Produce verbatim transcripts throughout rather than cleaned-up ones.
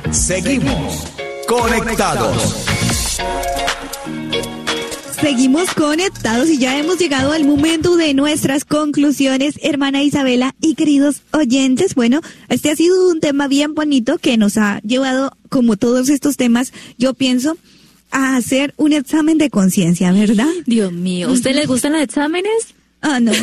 Seguimos conectados. Seguimos conectados y ya hemos llegado al momento de nuestras conclusiones, hermana Isabela y queridos oyentes. Bueno, este ha sido un tema bien bonito que nos ha llevado, como todos estos temas, yo pienso, a hacer un examen de conciencia, ¿verdad? Dios mío, ¿a usted les gustan los exámenes? Ah, no.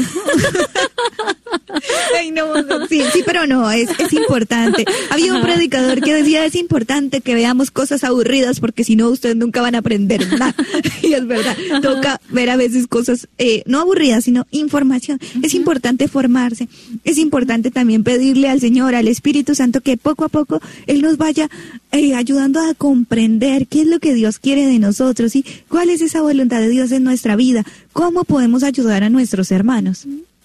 Ay, no, no, sí, sí, pero no, es, es importante. Había un predicador que decía, es importante que veamos cosas aburridas porque si no ustedes nunca van a aprender nada. Y es verdad, toca ver a veces cosas, eh, no aburridas, sino información. Es importante formarse, es importante también pedirle al Señor, al Espíritu Santo, que poco a poco Él nos vaya eh, ayudando a comprender qué es lo que Dios quiere de nosotros y cuál es esa voluntad de Dios en nuestra vida, cómo podemos ayudar a nuestros hermanos.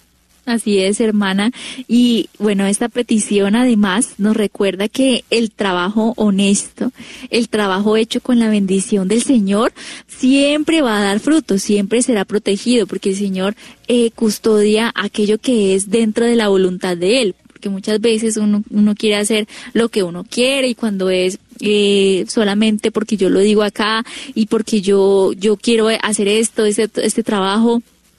Así es, hermana. Y bueno, esta petición además nos recuerda que el trabajo honesto, el trabajo hecho con la bendición del Señor, siempre va a dar fruto, siempre será protegido, porque el Señor eh, custodia aquello que es dentro de la voluntad de Él. Porque muchas veces uno, uno quiere hacer lo que uno quiere y cuando es eh, solamente porque yo lo digo acá y porque yo, yo quiero hacer esto, este, este trabajo,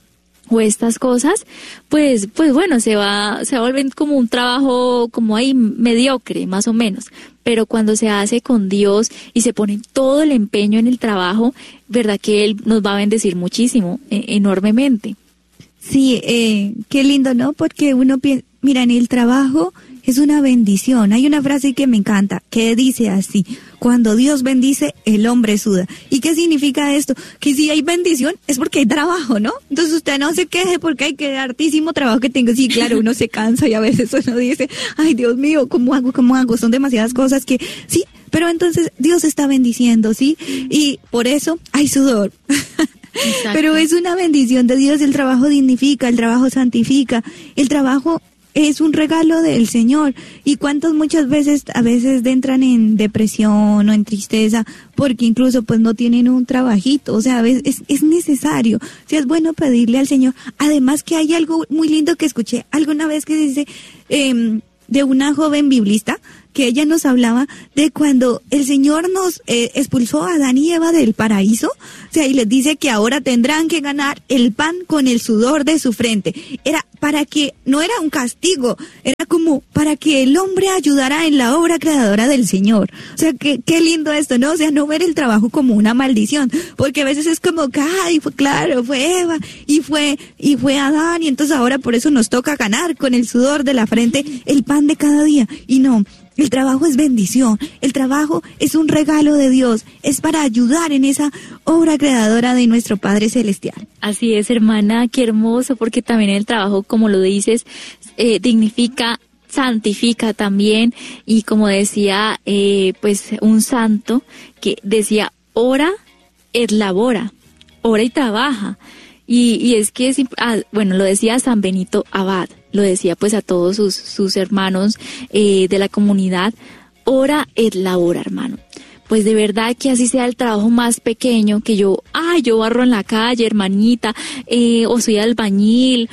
o estas cosas, pues, pues bueno, se va, se va a volver como un trabajo como ahí mediocre, más o menos. Pero cuando se hace con Dios y se pone todo el empeño en el trabajo, verdad que Él nos va a bendecir muchísimo, eh, enormemente. Sí, eh, qué lindo, ¿no? Porque uno piensa, mira, en el trabajo es una bendición. Hay una frase que me encanta, que dice así: cuando Dios bendice, el hombre suda. ¿Y qué significa esto? Que si hay bendición es porque hay trabajo, ¿no? Entonces usted no se queje porque hay que hartísimo trabajo que tengo. Sí, claro, uno se cansa y a veces uno dice, ay, Dios mío, ¿cómo hago? ¿Cómo hago? Son demasiadas cosas que, sí, pero entonces Dios está bendiciendo, ¿sí? Y por eso hay sudor. Exacto. Pero es una bendición de Dios. El trabajo dignifica, el trabajo santifica, el trabajo es un regalo del Señor. Y cuántos muchas veces, a veces entran en depresión o en tristeza porque incluso pues no tienen un trabajito. O sea, a veces es, es necesario. O sea, es bueno pedirle al Señor. Además que hay algo muy lindo que escuché alguna vez que dice eh, de una joven biblista, que ella nos hablaba de cuando el Señor nos eh, expulsó a Adán y Eva del paraíso, o sea, y les dice que ahora tendrán que ganar el pan con el sudor de su frente. Era para que, no era un castigo, era como para que el hombre ayudara en la obra creadora del Señor. O sea, que, qué lindo esto, ¿no? O sea, no ver el trabajo como una maldición, porque a veces es como que, ay, fue claro, fue Eva, y fue, y fue Adán, y entonces ahora por eso nos toca ganar con el sudor de la frente el pan de cada día. Y no, el trabajo es bendición, el trabajo es un regalo de Dios, es para ayudar en esa obra creadora de nuestro Padre Celestial. Así es, hermana, qué hermoso, porque también el trabajo, como lo dices, eh, dignifica, santifica también, y como decía, eh, pues un santo que decía, ora et labora, ora y trabaja. Y, y es que, es, ah, bueno, lo decía San Benito Abad, lo decía pues a todos sus, sus hermanos eh, de la comunidad, ora et labora, hermano. Pues de verdad que así sea el trabajo más pequeño, que yo, ay, yo barro en la calle, hermanita, eh, o soy albañil,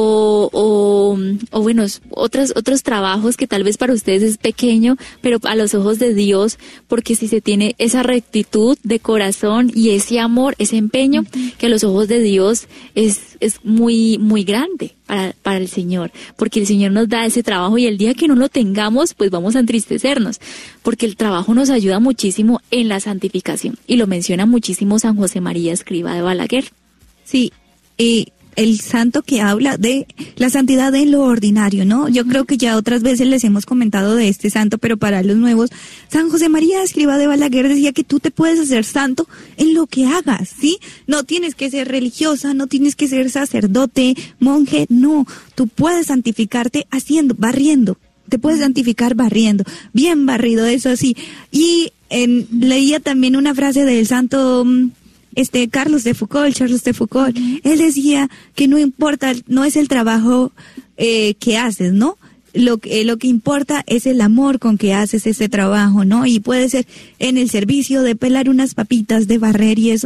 o, o, o bueno, otros, otros trabajos que tal vez para ustedes es pequeño, pero a los ojos de Dios, porque si se tiene esa rectitud de corazón y ese amor, ese empeño, que a los ojos de Dios es, es muy, muy grande para, para el Señor, porque el Señor nos da ese trabajo y el día que no lo tengamos, pues vamos a entristecernos, porque el trabajo nos ayuda muchísimo en la santificación, y lo menciona muchísimo San José María Escrivá de Balaguer. Sí, y el santo que habla de la santidad en lo ordinario, ¿no? Yo creo que ya otras veces les hemos comentado de este santo, pero para los nuevos, San José María Escrivá de Balaguer decía que tú te puedes hacer santo en lo que hagas, ¿sí? No tienes que ser religiosa, no tienes que ser sacerdote, monje, no, tú puedes santificarte haciendo, barriendo. Te puedes santificar barriendo, bien barrido, eso sí. Y en, leía también una frase del santo este Carlos de Foucault, Charles de Foucault. Uh-huh. Él decía que no importa, no es el trabajo eh, que haces, ¿no? Lo que, lo que importa es el amor con que haces ese trabajo, ¿no? Y puede ser en el servicio de pelar unas papitas, de barrer y eso.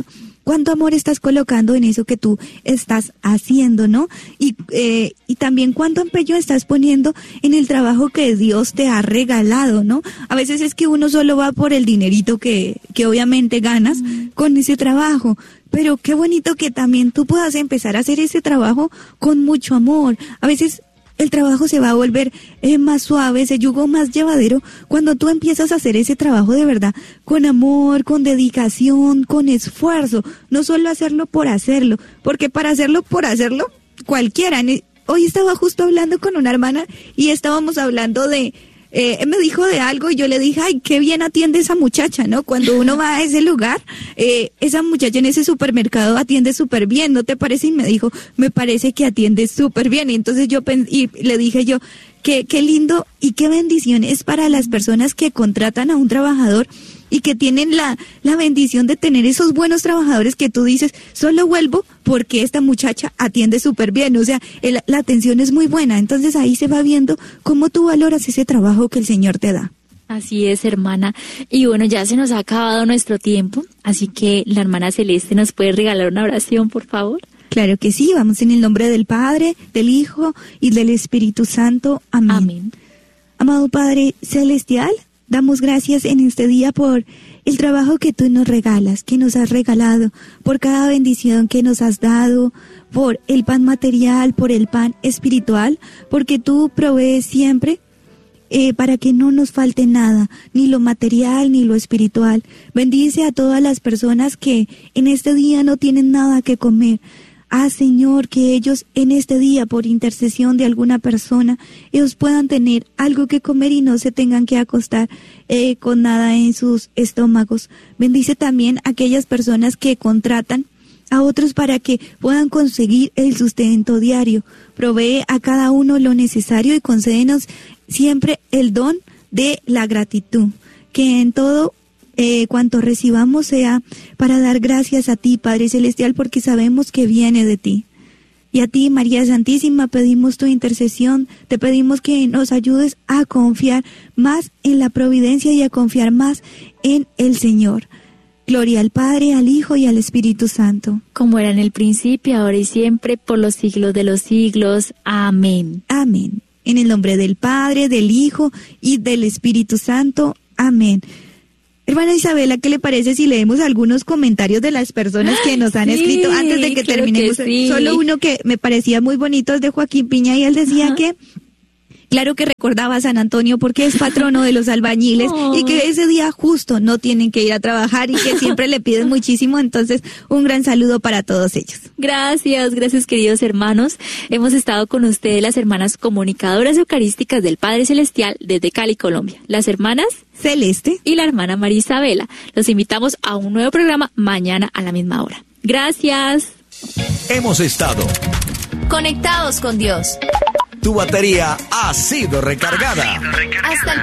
cuánto amor estás colocando en eso que tú estás haciendo, ¿no? Y, eh, y también cuánto empeño estás poniendo en el trabajo que Dios te ha regalado, ¿no? A veces es que uno solo va por el dinerito que, que obviamente ganas mm. con ese trabajo, pero qué bonito que también tú puedas empezar a hacer ese trabajo con mucho amor. A veces el trabajo se va a volver eh, más suave, ese yugo más llevadero, cuando tú empiezas a hacer ese trabajo de verdad, con amor, con dedicación, con esfuerzo, no solo hacerlo por hacerlo, porque para hacerlo por hacerlo, cualquiera. Hoy estaba justo hablando con una hermana y estábamos hablando de, eh, me dijo de algo y yo le dije, ay, qué bien atiende esa muchacha, ¿no? Cuando uno va a ese lugar, eh, esa muchacha en ese supermercado atiende súper bien, ¿no te parece? Y me dijo, me parece que atiende súper bien. Y entonces yo pens- y le dije yo, qué, qué lindo y qué bendición es para las personas que contratan a un trabajador y que tienen la, la bendición de tener esos buenos trabajadores que tú dices, solo vuelvo porque esta muchacha atiende súper bien, o sea, el, la atención es muy buena. Entonces ahí se va viendo cómo tú valoras ese trabajo que el Señor te da. Así es, hermana. Y bueno, ya se nos ha acabado nuestro tiempo, así que la hermana Celeste nos puede regalar una oración, por favor. Claro que sí, vamos en el nombre del Padre, del Hijo y del Espíritu Santo. Amén. Amén. Amado Padre Celestial, damos gracias en este día por el trabajo que tú nos regalas, que nos has regalado, por cada bendición que nos has dado, por el pan material, por el pan espiritual, porque tú provees siempre eh, para que no nos falte nada, ni lo material ni lo espiritual. Bendice a todas las personas que en este día no tienen nada que comer. Ah, Señor, que ellos en este día, por intercesión de alguna persona, ellos puedan tener algo que comer y no se tengan que acostar eh, con nada en sus estómagos. Bendice también a aquellas personas que contratan a otros para que puedan conseguir el sustento diario. Provee a cada uno lo necesario y concédenos siempre el don de la gratitud, que en todo Eh, cuanto recibamos sea para dar gracias a ti, Padre Celestial, porque sabemos que viene de ti. Y a ti, María Santísima, pedimos tu intercesión, te pedimos que nos ayudes a confiar más en la providencia y a confiar más en el Señor. Gloria al Padre, al Hijo y al Espíritu Santo. Como era en el principio, ahora y siempre, por los siglos de los siglos. Amén. Amén. En el nombre del Padre, del Hijo y del Espíritu Santo. Amén. Hermana Isabela, ¿qué le parece si leemos algunos comentarios de las personas que nos han sí, escrito antes de que claro terminemos? Que sí. Solo uno que me parecía muy bonito es de Joaquín Piña y él decía Ajá. que, claro que recordaba a San Antonio porque es patrono de los albañiles oh. y que ese día justo no tienen que ir a trabajar y que siempre le piden muchísimo. Entonces, un gran saludo para todos ellos. Gracias, gracias queridos hermanos. Hemos estado con ustedes las hermanas comunicadoras eucarísticas del Padre Celestial desde Cali, Colombia. Las hermanas Celeste y la hermana María Isabela. Los invitamos a un nuevo programa mañana a la misma hora. Gracias. Hemos estado conectados con Dios. Tu batería ha sido recargada. Hasta el